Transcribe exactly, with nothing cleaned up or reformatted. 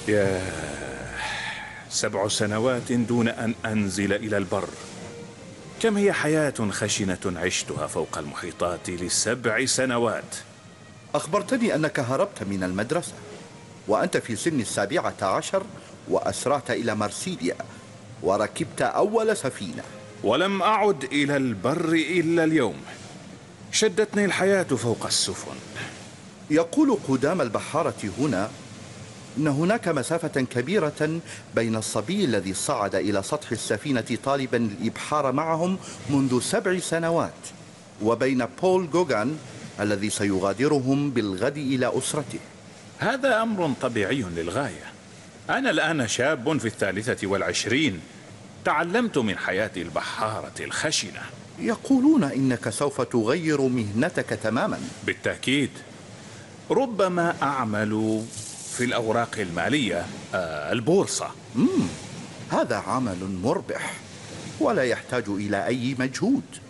يا سبع سنوات دون أن أنزل إلى البر. كم هي حياة خشنة عشتها فوق المحيطات لسبع سنوات. أخبرتني أنك هربت من المدرسة وأنت في سن السابعة عشر، وأسرعت إلى مرسيليا وركبت أول سفينة. ولم أعد إلى البر إلا اليوم. شدتني الحياة فوق السفن. يقول قدام البحارة هنا إن هناك مسافة كبيرة بين الصبي الذي صعد إلى سطح السفينة طالبا الإبحار معهم منذ سبع سنوات وبين بول جوغان الذي سيغادرهم بالغد إلى أسرته. هذا أمر طبيعي للغاية. أنا الآن شاب في الثالثة والعشرين، تعلمت من حياة البحارة الخشنة. يقولون إنك سوف تغير مهنتك تماما. بالتأكيد. ربما أعمل في الأوراق المالية، آه البورصة. مم. هذا عمل مربح ولا يحتاج إلى أي مجهود.